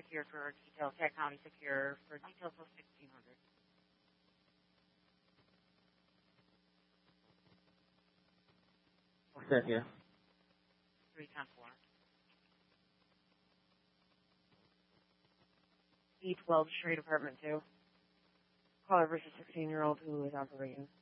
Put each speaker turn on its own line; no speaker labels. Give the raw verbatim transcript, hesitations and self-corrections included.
Secure for details. Tag County Secure for details of sixteen hundred.
What's that here?
three ten four. E twelve, Street Apartment two. Caller versus sixteen-year-old who is operating.